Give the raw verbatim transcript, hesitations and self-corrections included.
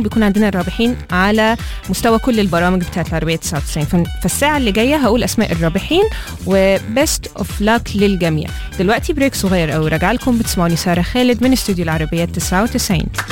يوم بيكون عندنا الرابحين على مستوى كل البرامج بتاعت العربية تسعة وتسعين. فالساعة اللي جاية هقول أسماء الرابحين وبست أوف لاك للجميع. دلوقتي بريك صغير أو راجع لكم، بتسمعوني سارة خالد من استوديو العربية تسعة وتسعين.